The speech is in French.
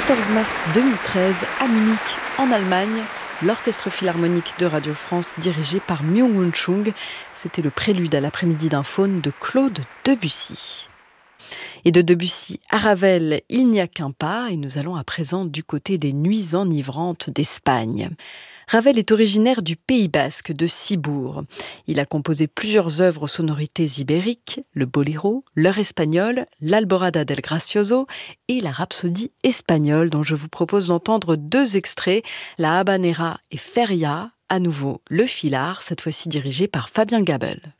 14 mars 2013, à Munich, en Allemagne, l'Orchestre Philharmonique de Radio France, dirigé par Myung-Whun Chung. C'était le prélude à l'après-midi d'un faune de Claude Debussy. Et de Debussy à Ravel, il n'y a qu'un pas, et nous allons à présent du côté des nuits enivrantes d'Espagne. Ravel est originaire du Pays basque de Ciboure. Il a composé plusieurs œuvres aux sonorités ibériques, le boléro, l'heure espagnole, l'Alborada del Gracioso et la rhapsodie espagnole dont je vous propose d'entendre 2 extraits, la habanera et Feria, à nouveau le filard, cette fois-ci dirigé par Fabien Gabel.